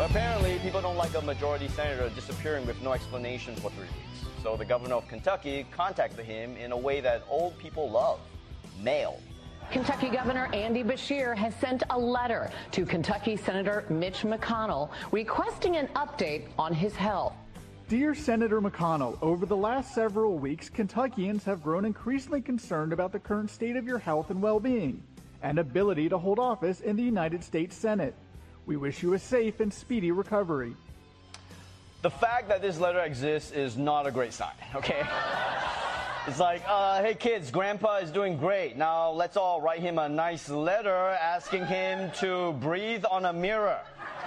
Apparently, people don't like a majority senator disappearing with no explanation for 3 weeks. So the governor of Kentucky contacted him in a way that old people love: mail. Kentucky Governor Andy Beshear has sent a letter to Kentucky Senator Mitch McConnell requesting an update on his health. Dear Senator McConnell, over the last several weeks, Kentuckians have grown increasingly concerned about the current state of your health and well-being and ability to hold office in the United States Senate. We wish you a safe and speedy recovery. The fact that this letter exists is not a great sign, okay? It's like, hey kids, Grandpa is doing great. Now let's all write him a nice letter asking him to breathe on a mirror.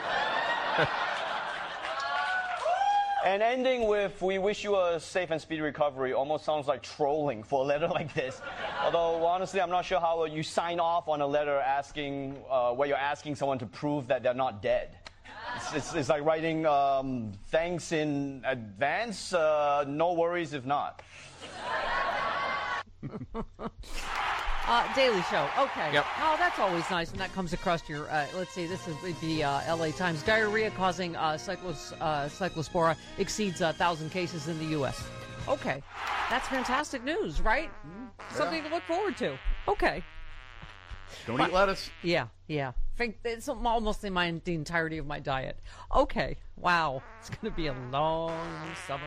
And ending with, we wish you a safe and speedy recovery, almost sounds like trolling for a letter like this. Although, honestly, I'm not sure how you sign off on a letter asking, where you're asking someone to prove that they're not dead. It's like writing, thanks in advance, no worries if not. Daily Show. Okay. Yep. Oh, that's always nice, and that comes across your, let's see, this is the LA Times. Diarrhea causing cyclospora exceeds 1,000 cases in the U.S. Okay. That's fantastic news, right? Something to look forward to. Okay. Don't eat lettuce. Yeah. It's almost the entirety of my diet. Okay. Wow. It's going to be a long summer.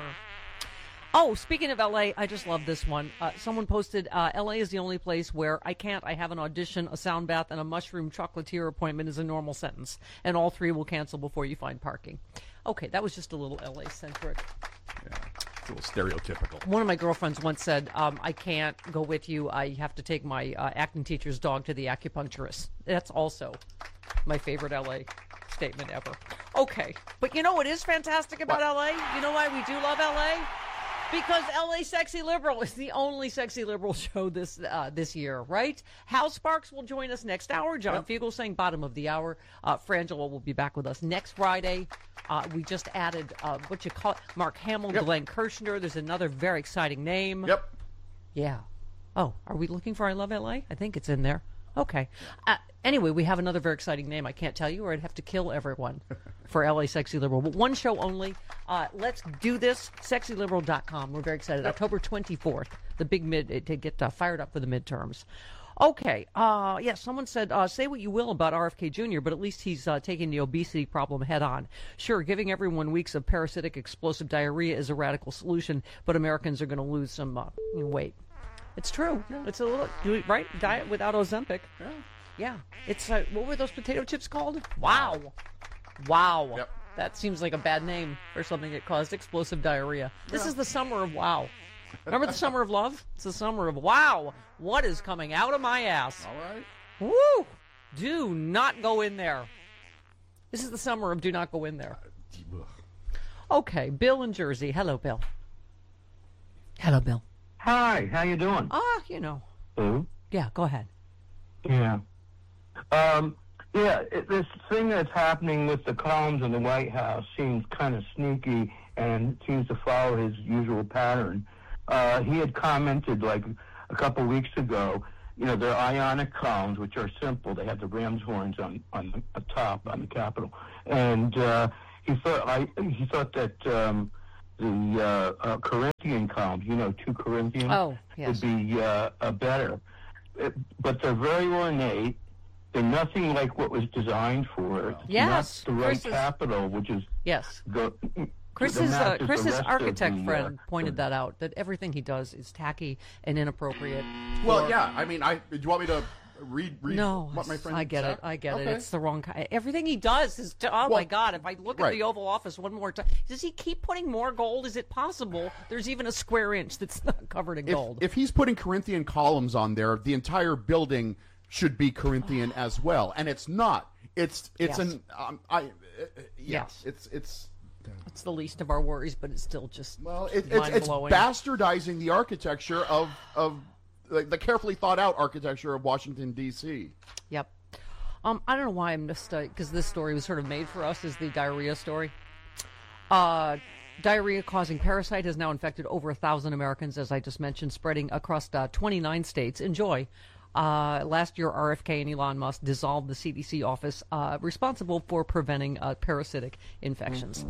Oh, speaking of L.A., I just love this one. Someone posted, L.A. is the only place where I have an audition, a sound bath, and a mushroom chocolatier appointment is a normal sentence. And all three will cancel before you find parking. Okay, that was just a little L.A.-centric. Yeah, it's a little stereotypical. One of my girlfriends once said, I can't go with you. I have to take my acting teacher's dog to the acupuncturist. That's also my favorite L.A. statement ever. Okay, but you know what is fantastic about L.A.? You know why we do love L.A.? Because LA Sexy Liberal is the only Sexy Liberal show this year, right? Hal Sparks will join us next hour. John Fugel saying bottom of the hour. Frangela will be back with us next Friday. We just added, Mark Hamill, Glenn Kirshner. There's another very exciting name. Yep. Yeah. Oh, are we looking for I Love LA? I think it's in there. Okay. Anyway, we have another very exciting name. I can't tell you or I'd have to kill everyone for LA Sexy Liberal. But one show only. Let's do this. SexyLiberal.com. We're very excited. October 24th, the big to get fired up for the midterms. Okay. Someone said, say what you will about RFK Jr., but at least he's taking the obesity problem head on. Sure, giving everyone weeks of parasitic explosive diarrhea is a radical solution, but Americans are going to lose some weight. It's true. Yeah. It's a little, right? Diet without Ozempic. Yeah. It's, what were those potato chips called? Wow. Yep. That seems like a bad name for something that caused explosive diarrhea. This is the summer of wow. Remember the summer of love? It's the summer of wow. What is coming out of my ass? All right. Woo! Do not go in there. This is the summer of do not go in there. Okay, Bill in Jersey. Hello, Bill. Hello, Bill. Hi, how you doing? Who? Yeah, go ahead. Yeah. This thing that's happening with the columns in the White House seems kind of sneaky and seems to follow his usual pattern. He had commented like a couple weeks ago, they're ionic columns, which are simple. They have the ram's horns on the top, on the Capitol. And he thought that the Corinthian columns, 2 Corinthians, would be better. But they're very ornate. They're nothing like what was designed for it. Yes. Not the right Capitol, which is... Yes. Chris's architect friend pointed that out, that everything he does is tacky and inappropriate. Well, yeah. I mean, do you want me to read no, what my friend I get said? it. It's the wrong kind. Everything he does is, my God, if I look at the Oval Office one more time, does he keep putting more gold? Is it possible there's even a square inch that's not covered in gold? If he's putting Corinthian columns on there, the entire building should be Corinthian as well, and it's not. It's Yes. It's the least of our worries, but it's still just it's mind-blowing. bastardizing the architecture of the carefully thought out architecture of Washington D.C. Yep. I don't know why I'm just because this story was sort of made for us, is the diarrhea story. Diarrhea-causing parasite has now infected over 1,000 Americans, as I just mentioned, spreading across 29 states. Enjoy. Last year, RFK and Elon Musk dissolved the CDC office responsible for preventing parasitic infections.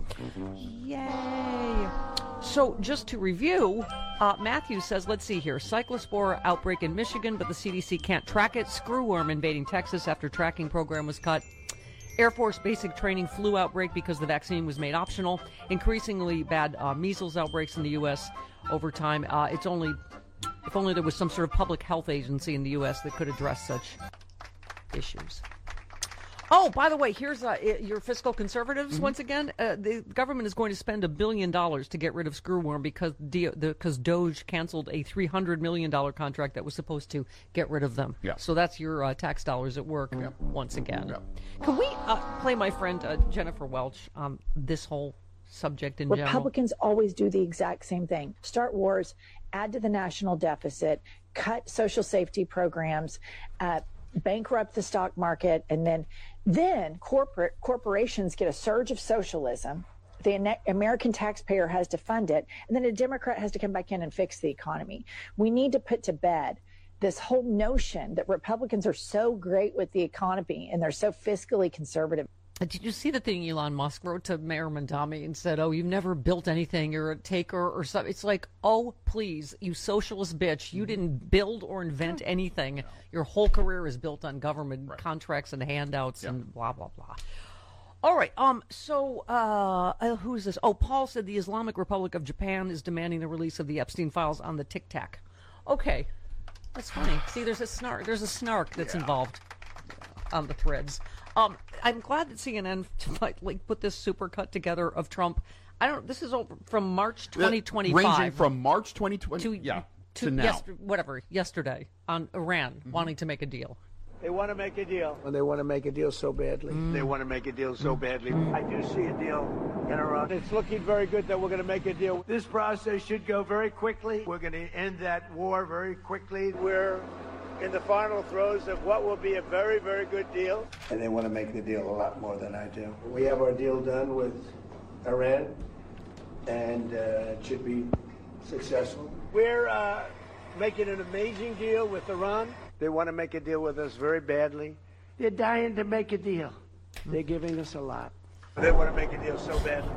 Yay! So, just to review, Matthew says, let's see here, cyclospora outbreak in Michigan, but the CDC can't track it. Screwworm invading Texas after tracking program was cut. Air Force basic training flu outbreak because the vaccine was made optional. Increasingly bad measles outbreaks in the U.S. over time. If only there was some sort of public health agency in the U.S. that could address such issues. Oh, by the way, here's your fiscal conservatives once again. The government is going to spend $1 billion to get rid of Screwworm because Doge canceled a $300 million contract that was supposed to get rid of them. Yeah. So that's your tax dollars at work once again. Yeah. Can we play my friend Jennifer Welch on this whole subject in general? Republicans always do the exact same thing. Start wars, add to the national deficit, cut social safety programs, bankrupt the stock market, and then corporations get a surge of socialism. The American taxpayer has to fund it, and then a Democrat has to come back in and fix the economy. We need to put to bed this whole notion that Republicans are so great with the economy and they're so fiscally conservative. Did you see the thing Elon Musk wrote to Mayor Mondami and said, oh, you've never built anything, you're a taker or something? It's like, oh, please, you socialist bitch, you didn't build or invent anything. No. Your whole career is built on government contracts and handouts and blah, blah, blah. All right, so who is this? Oh, Paul said the Islamic Republic of Japan is demanding the release of the Epstein files on the Tic Tac. Okay, that's funny. See, there's a snark that's involved on the threads. I'm glad that CNN put this supercut together of Trump. This is over from March 2025. Ranging from March 2020 to now. Yesterday on Iran wanting to make a deal. They want to make a deal. And they want to make a deal so badly. They want to make a deal so badly. I do see a deal in Iran. It's looking very good that we're going to make a deal. This process should go very quickly. We're going to end that war very quickly. We're in the final throes of what will be a very, very good deal. And they want to make the deal a lot more than I do. We have our deal done with Iran, and it should be successful. We're making an amazing deal with Iran. They want to make a deal with us very badly. They're dying to make a deal. They're giving us a lot. They want to make a deal so badly.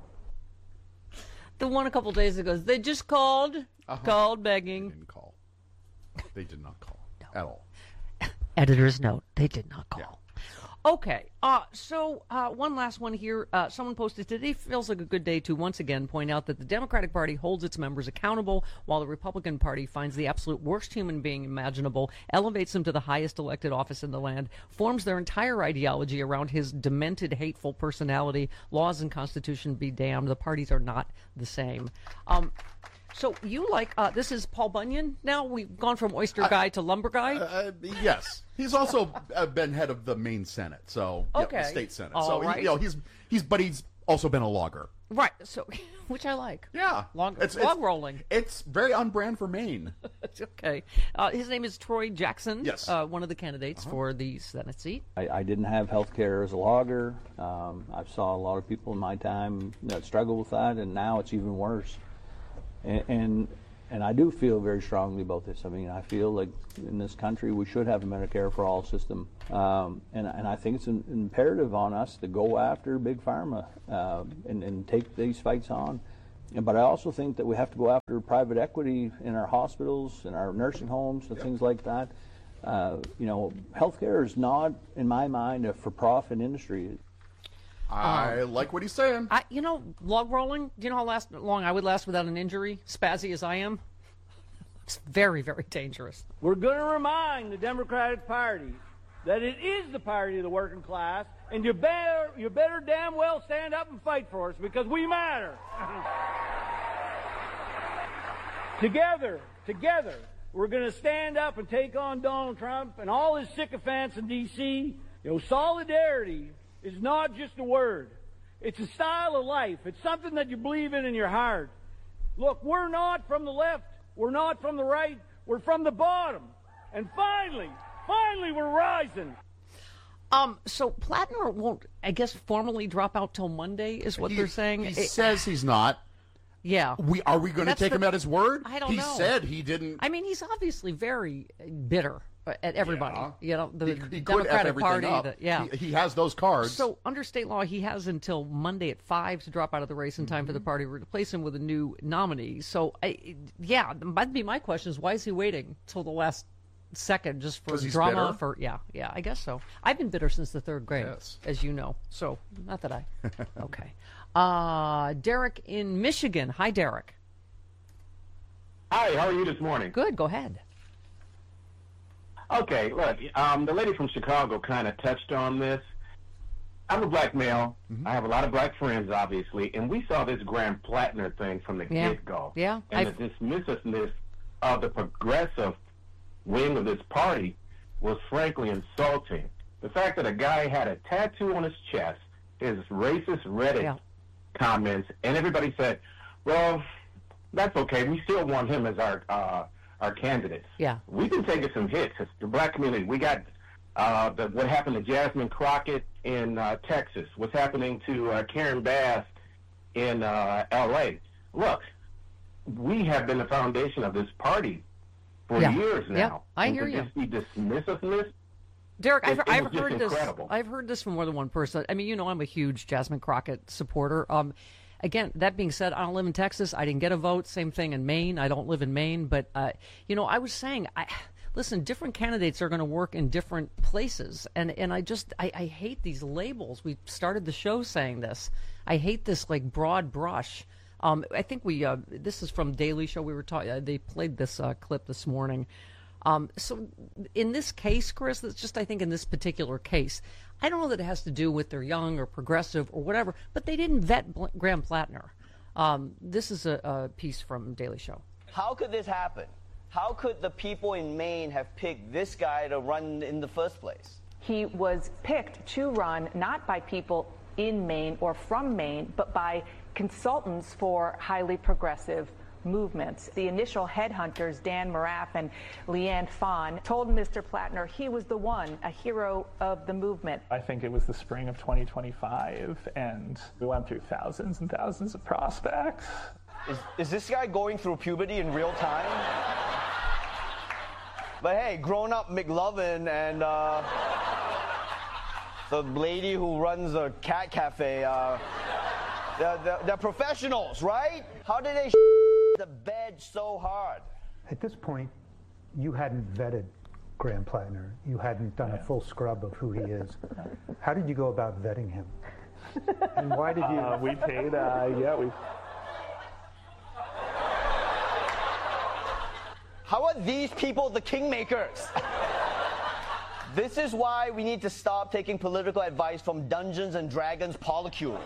The one a couple days ago, they just called begging. They didn't call. They did not call at all. Editor's note, they did not call. Yeah. Okay, so one last one here. Someone posted, today feels like a good day to once again point out that the Democratic Party holds its members accountable while the Republican Party finds the absolute worst human being imaginable, elevates him to the highest elected office in the land, forms their entire ideology around his demented, hateful personality. Laws and Constitution be damned. The parties are not the same. So you this is Paul Bunyan now? We've gone from oyster guy to lumber guy? Yes. He's also been head of the Maine Senate, so the state Senate. So right. He's also been a logger. Right. So which I like. Yeah. Log rolling. It's very on brand for Maine. It's okay. His name is Troy Jackson. Yes. One of the candidates for the Senate seat. I didn't have health care as a logger. I saw a lot of people in my time that struggle with that, and now it's even worse. And I do feel very strongly about this. I mean, I feel like in this country we should have a Medicare for all system, and I think it's imperative on us to go after big pharma and take these fights on. But I also think that we have to go after private equity in our hospitals, in our nursing homes, and things like that. Healthcare is not, in my mind, a for-profit industry. I like what he's saying. Log rolling, do you know how long I would last without an injury, spazzy as I am? It's very, very dangerous. We're going to remind the Democratic Party that it is the party of the working class, and you better damn well stand up and fight for us, because we matter. Together, we're going to stand up and take on Donald Trump and all his sycophants in D.C. Solidarity is not just a word. It's a style of life. It's something that you believe in your heart. Look, we're not from the left. We're not from the right. We're from the bottom. And finally, we're rising. So Plattner won't, I guess, formally drop out till Monday is what they're saying. He says he's not. Yeah. Are we going to take him at his word? I don't know. He said he didn't. I mean, he's obviously very bitter at everybody. Yeah. You know, the he could F Democratic everything Party. up. Yeah. He has those cards. So under state law, he has until Monday at 5 to drop out of the race in time for the Mm-hmm. party to replace him with a new nominee. So, that'd be my question is, why is he waiting till the last second just for 'Cause he's drama? bitter? Yeah, I guess so. I've been bitter since the third grade, Yes. as you know. So, not that I... Okay. Derek in Michigan. Hi, Derek. Hi, how are you this morning? Good, go ahead. Okay, look, the lady from Chicago kind of touched on this. I'm a black male. I have a lot of black friends, obviously, and we saw this Graham Plattner thing from the get-go. Yeah. And the dismissiveness of the progressive wing of this party was frankly insulting. The fact that a guy had a tattoo on his chest, his racist Reddit comments, and everybody said, well, that's okay. We still want him as our candidate. Yeah. We've been taking some hits. It's the black community. We got what happened to Jasmine Crockett in Texas. What's happening to Karen Bass in L.A. Look, we have been the foundation of this party for years now. Yeah, I hear you. Just be dismissiveness. Derek, It I've was just heard this. incredible. I've heard this from more than one person. I mean, you know, I'm a huge Jasmine Crockett supporter. Again, that being said, I don't live in Texas. I didn't get a vote. Same thing in Maine. I don't live in Maine. But, you know, I was saying, listen, different candidates are going to work in different places. And I hate these labels. We started the show saying this. I hate this, like, broad brush. I think this is from Daily Show. We were talking, they played this clip this morning. So in this case, Chris, that's just, I think in this particular case, I don't know that it has to do with they're young or progressive or whatever, but they didn't vet Graham Plattner. This is a piece from Daily Show. How could this happen? How could the people in Maine have picked this guy to run in the first place? He was picked to run not by people in Maine or from Maine, but by consultants for highly progressive movements. The initial headhunters, Dan Moraff and Leanne Fawn, told Mr. Plattner he was the one, a hero of the movement. I think it was the spring of 2025, and we went through thousands and thousands of prospects. Is this guy going through puberty in real time? But hey, grown-up McLovin and the lady who runs a cat cafe, they're professionals, right? How did they the bed so hard? At this point, you hadn't vetted Graham Plattner. You hadn't done a full scrub of who he is. How did you go about vetting him? And why did you? We paid, How are these people the kingmakers? This is why we need to stop taking political advice from Dungeons and Dragons polycules.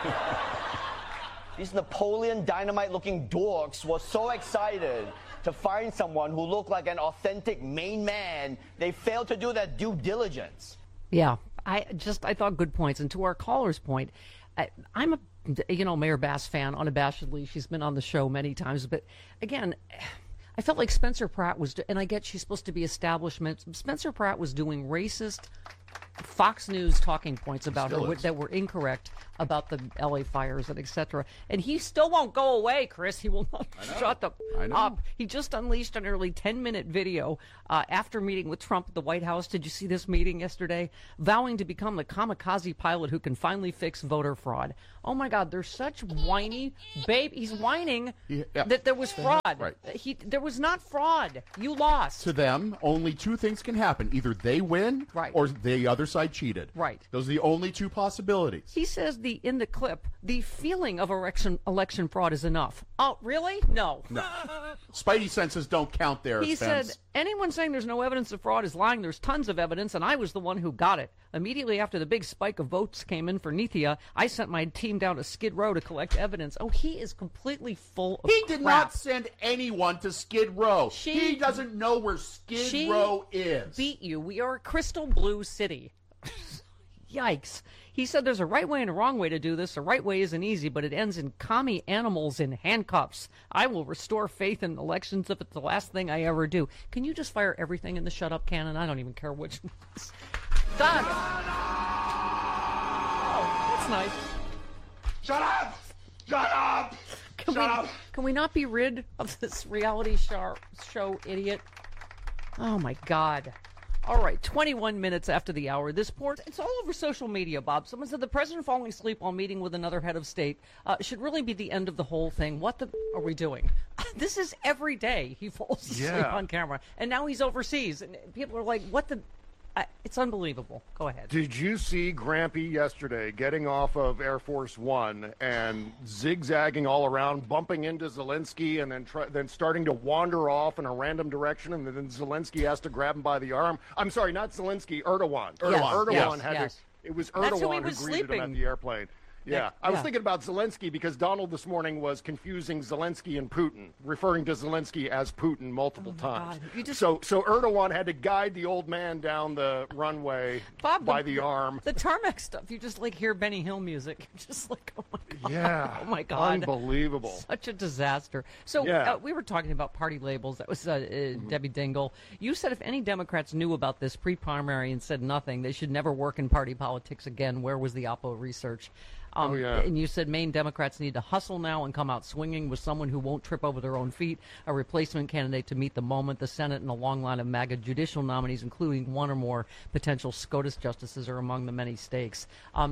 These Napoleon Dynamite-looking dorks were so excited to find someone who looked like an authentic Maine man, they failed to do their due diligence. Yeah, I thought good points. And to our caller's point, I'm a Mayor Bass fan unabashedly. She's been on the show many times. But again, I felt like Spencer Pratt was, and I get she's supposed to be establishment. Spencer Pratt was doing racist Fox News talking points about her that were incorrect about the LA fires and etc. And he still won't go away, Chris. He will not shut up. He just unleashed a nearly 10-minute video after meeting with Trump at the White House. Did you see this meeting yesterday? Vowing to become the kamikaze pilot who can finally fix voter fraud. Oh my God, they're such whiny babe. He's whining that there was fraud. Right. There was not fraud. You lost. To them, only two things can happen. Either they win or the other side cheated. Right. Those are the only two possibilities. He says in the clip, the feeling of election fraud is enough. Oh, really? No. Spidey senses don't count there. He said, anyone saying there's no evidence of fraud is lying. There's tons of evidence, and I was the one who got it. Immediately after the big spike of votes came in for Nithya, I sent my team down to Skid Row to collect evidence. Oh, he is completely full of He did crap. not send anyone to Skid Row. He doesn't know where Skid Row is. Beat you. We are a crystal blue city. Yikes. He said there's a right way and a wrong way to do this. The right way isn't easy, but it ends in commie animals in handcuffs. I will restore faith in elections if it's the last thing I ever do. Can you just fire everything in the shut up cannon? I don't even care which ones. Done. Oh, that's nice. Shut up! Shut up! Shut up! Can we not be rid of this reality show idiot? Oh my God. All right, 21 minutes after the hour. This report, it's all over social media, Bob. Someone said the president falling asleep while meeting with another head of state should really be the end of the whole thing. What the are we doing? This is every day he falls asleep on camera. And now he's overseas. And people are like, what the... it's unbelievable. Go ahead. Did you see Grampy yesterday getting off of Air Force One and zigzagging all around, bumping into Zelensky, and then starting to wander off in a random direction, and then Zelensky has to grab him by the arm? I'm sorry, not Zelensky, Erdogan. Erdogan had to. It was Erdogan who greeted him at the airplane. Yeah, I was thinking about Zelensky because Donald this morning was confusing Zelensky and Putin, referring to Zelensky as Putin multiple times. So Erdogan had to guide the old man down the runway by the arm. The tarmac stuff, you just like hear Benny Hill music. You're just like, oh my God. Yeah. Oh my God. Unbelievable. Such a disaster. So we were talking about party labels. That was Debbie Dingell. You said if any Democrats knew about this pre-primary and said nothing, they should never work in party politics again. Where was the Oppo research? And you said Maine Democrats need to hustle now and come out swinging with someone who won't trip over their own feet, a replacement candidate to meet the moment. The Senate and a long line of MAGA judicial nominees, including one or more potential SCOTUS justices, are among the many stakes.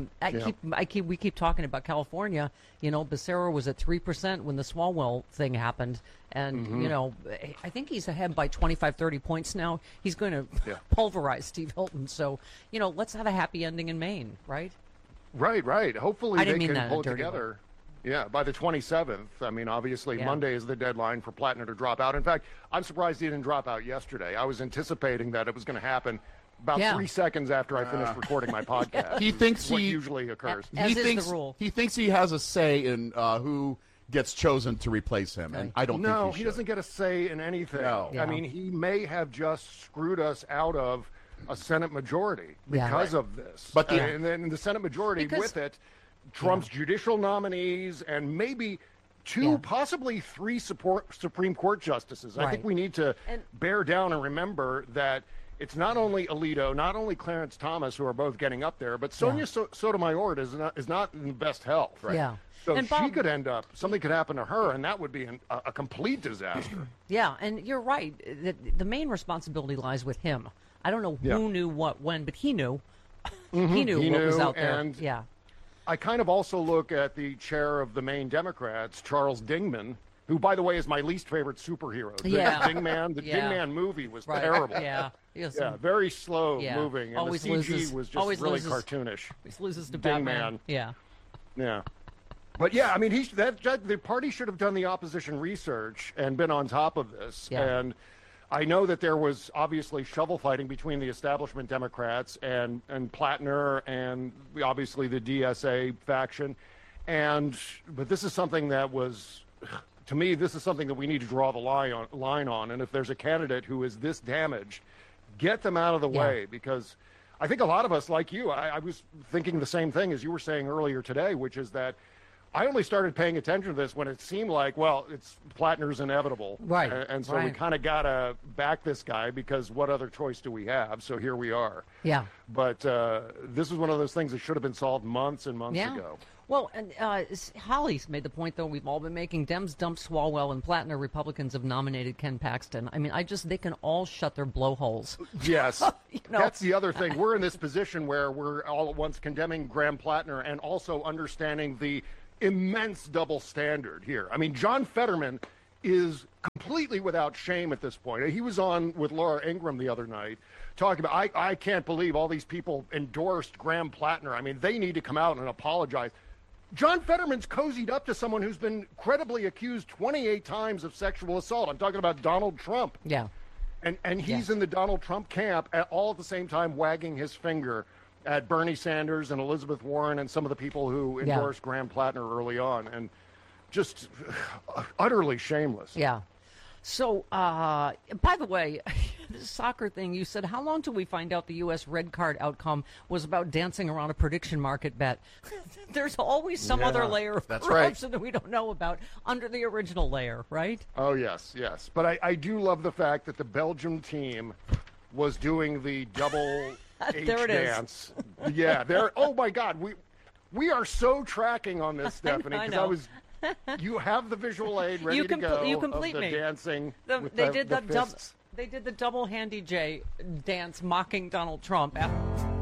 We keep talking about California. You know, Becerra was at 3% when the Swalwell thing happened. And, you know, I think he's ahead by 25, 30 points now. He's going to pulverize Steve Hilton. So, you know, let's have a happy ending in Maine, right? Right. Hopefully they can pull it together. Yeah, by the 27th. I mean, obviously, Monday is the deadline for Plattner to drop out. In fact, I'm surprised he didn't drop out yesterday. I was anticipating that it was going to happen about 3 seconds after I finished recording my podcast. He thinks what usually occurs. He thinks he has a say in who gets chosen to replace him, and I don't think he should. No, he doesn't get a say in anything. No. I mean, he may have just screwed us out of a Senate majority because of this. But and then the Senate majority with it, Trump's judicial nominees and maybe two, possibly three Supreme Court justices. I think we need to bear down and remember that it's not only Alito, not only Clarence Thomas, who are both getting up there, but Sonia Sotomayor is not in the best health. Right? Yeah. So she could end up, something could happen to her, and that would be a complete disaster. Yeah, and you're right. The main responsibility lies with him. I don't know who knew what when, but he knew. He knew what was out there. And I kind of also look at the chair of the Maine Democrats, Charles Dingman, who, by the way, is my least favorite superhero. The Dingman movie was terrible. Very slow moving, and the CG was just really cartoonish. He loses to Batman. Yeah. But I mean, the party should have done the opposition research and been on top of this. And I know that there was obviously shovel fighting between the establishment Democrats and Plattner and obviously the DSA faction. But this is something that was, to me, this is something that we need to draw the line on. And if there's a candidate who is this damaged, get them out of the way, because I think a lot of us, like you, I was thinking the same thing as you were saying earlier today, which is that I only started paying attention to this when it seemed like, well, Plattner's inevitable. Right. And so we kind of got to back this guy because what other choice do we have? So here we are. Yeah. But this is one of those things that should have been solved months and months ago. Well, and Holly's made the point, though, we've all been making. Dems dumped Swalwell and Plattner. Republicans have nominated Ken Paxton. I mean, they can all shut their blowholes. Yes. That's the other thing. We're in this position where we're all at once condemning Graham Plattner and also understanding the immense double standard here. I mean, John Fetterman is completely without shame at this point. He was on with Laura Ingraham the other night talking about, I can't believe all these people endorsed Graham Plattner. I mean, they need to come out and apologize. John Fetterman's cozied up to someone who's been credibly accused 28 times of sexual assault. I'm talking about Donald Trump. Yeah. And he's in the Donald Trump camp all at the same time wagging his finger at Bernie Sanders and Elizabeth Warren and some of the people who endorsed Graham Plattner early on, and just utterly shameless. Yeah. So, by the way, this soccer thing, you said, how long till we find out the U.S. red card outcome was about dancing around a prediction market bet? There's always some other layer of corruption that we don't know about under the original layer, right? Oh, yes. But I do love the fact that the Belgium team was doing the double H dance. Oh my God, we are so tracking on this, Stephanie, because you have the visual aid ready to go. You complete of the me. Dancing. They did the They did the double handy J dance mocking Donald Trump.